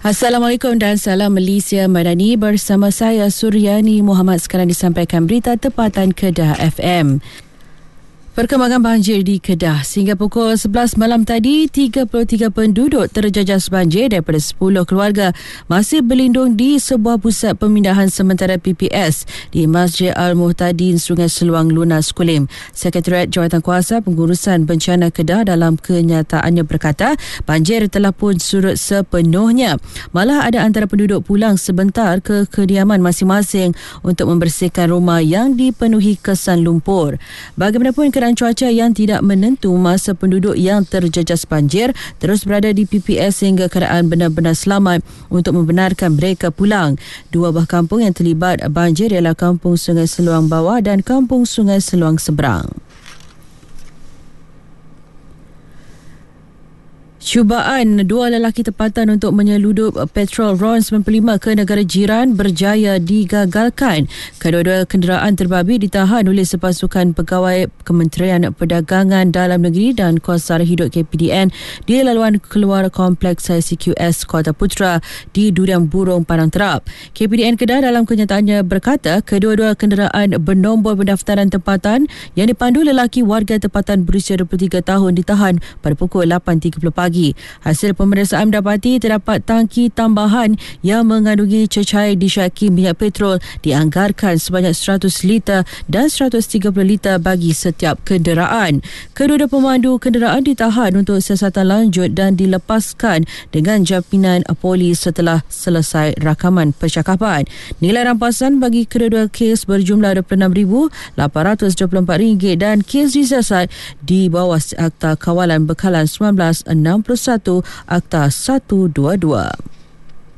Assalamualaikum dan salam Malaysia Madani, bersama saya Suryani Muhammad. Sekarang disampaikan berita tempatan Kedah FM. Perkembangan banjir di Kedah. Sehingga pukul 11 malam tadi, 33 penduduk terjejas banjir daripada 10 keluarga masih berlindung di sebuah pusat pemindahan sementara PPS di Masjid Al-Muhtadin, Sungai Seluang, Lunas Kulim. Sekretariat Jawatankuasa Pengurusan Bencana Kedah dalam kenyataannya berkata, banjir telah pun surut sepenuhnya. Malah ada antara penduduk pulang sebentar ke kediaman masing-masing untuk membersihkan rumah yang dipenuhi kesan lumpur. Bagaimanapun, cuaca yang tidak menentu, masa penduduk yang terjejas banjir terus berada di PPS sehingga keadaan benar-benar selamat untuk membenarkan mereka pulang. Dua buah kampung yang terlibat banjir ialah Kampung Sungai Seluang Bawah dan Kampung Sungai Seluang Seberang. Cubaan dua lelaki tempatan untuk menyeludup petrol RON 95 ke negara jiran berjaya digagalkan. Kedua-dua kenderaan terbabi ditahan oleh sepasukan pegawai Kementerian Perdagangan Dalam Negeri dan Kos Sara Hidup KPDN di laluan keluar Kompleks ICQS Kota Putra di Durian Burung, Padang Terap. KPDN Kedah dalam kenyataannya berkata, kedua-dua kenderaan bernombor pendaftaran tempatan yang dipandu lelaki warga tempatan berusia 23 tahun ditahan pada pukul 8.30 pagi. Hasil pemeriksaan mendapati terdapat tangki tambahan yang mengandungi cecair disyaki minyak petrol dianggarkan sebanyak 100 liter dan 130 liter bagi setiap kenderaan. Kedua pemandu kenderaan ditahan untuk siasatan lanjut dan dilepaskan dengan jaminan polis setelah selesai rakaman percakapan. Nilai rampasan bagi kedua kes berjumlah RM26,824 dan kes disiasat di bawah Akta Kawalan Bekalan 1961 Akta 122.